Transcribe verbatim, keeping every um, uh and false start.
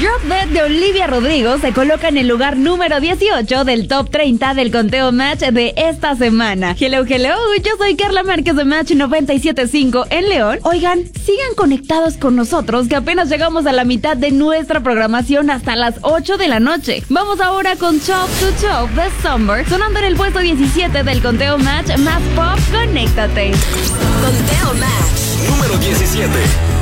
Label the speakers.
Speaker 1: Drop Dead de Olivia Rodrigo se coloca en el lugar número dieciocho del top treinta del conteo Match de esta semana. Hello, hello, yo soy Carla Márquez de Match noventa y siete punto cinco en León. Oigan, sigan conectados con nosotros que apenas llegamos a la mitad de nuestra programación hasta las ocho de la noche. Vamos ahora con Chop to Chop de Summer, sonando en el puesto diecisiete del conteo Match más pop. Conéctate.
Speaker 2: Conteo Match
Speaker 3: número diecisiete.